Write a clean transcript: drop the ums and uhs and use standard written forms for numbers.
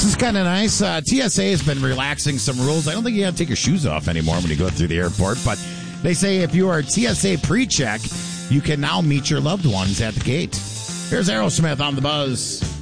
is kind of nice. TSA has been relaxing some rules. I don't think you got to take your shoes off anymore when you go through the airport, but they say if you are TSA pre-check, you can now meet your loved ones at the gate. Here's Aerosmith on the Buzz.